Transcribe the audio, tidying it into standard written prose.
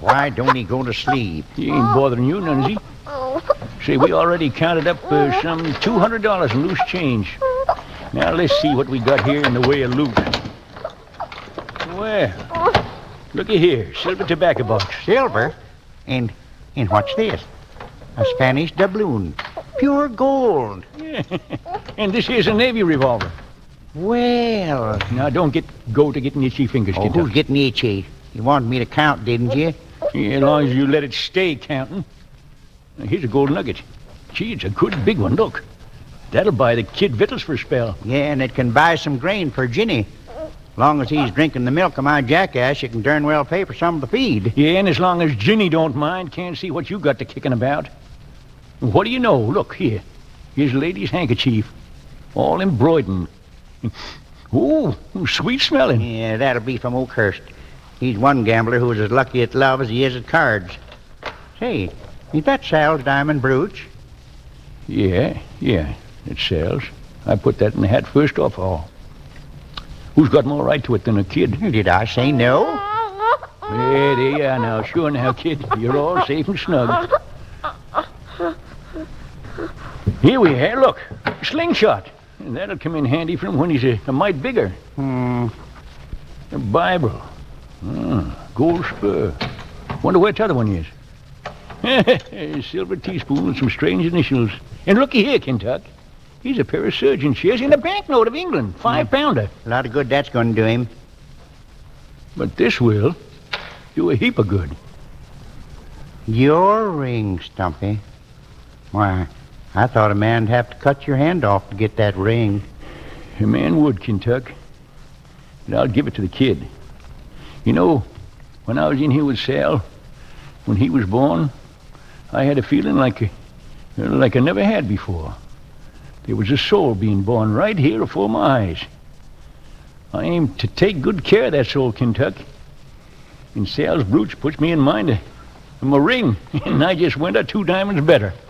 Why don't he go to sleep? He ain't bothering you none, is he? Say, we already counted up some $200 in loose change. Now, let's see what we got here in the way of loot. Well, looky here. Silver tobacco box. Silver? And what's this? A Spanish doubloon. Pure gold. Yeah. And this here's a Navy revolver. Well. Now, don't go to getting itchy fingers, Oh, kid. who's getting itchy? You wanted me to count, didn't you? Yeah, as long as you let it stay counting. Now, here's a gold nugget. Gee, it's a good big one, look. That'll buy the kid victuals for a spell. Yeah, and it can buy some grain for Ginny. Long as he's drinking the milk of my jackass, you can darn well pay for some of the feed. Yeah, and as long as Ginny don't mind, can't see what you got to kicking about. What do you know? Look, here. Here's a lady's handkerchief. All embroidered. Ooh, sweet smelling. Yeah, that'll be from Oakhurst. He's one gambler who's as lucky at love as he is at cards. Say, is that Sal's diamond brooch? Yeah, it sells. I put that in the hat first off all. Who's got more right to it than a kid? Did I say no? Yeah, there you are now. Sure now, kid. You're all safe and snug. Here we are. Look, slingshot. And that'll come in handy for him when he's a mite bigger. A Bible. Gold spur. Wonder where t'other one is. A silver teaspoon with some strange initials. And looky here, Kentuck. He's a pair of surgeon shares in a banknote of England. 5-pounder. A lot of good that's going to do him. But this will do a heap of good. Your ring, Stumpy. Why, I thought a man'd have to cut your hand off to get that ring. A man would, Kentuck. But I'll give it to the kid. You know, when I was in here with Sal, when he was born, I had a feeling like I never had before. There was a soul being born right here before my eyes. I aim to take good care of that soul, Kentuck. And Sal's brooch puts me in mind of my ring, and I just went 2 diamonds better.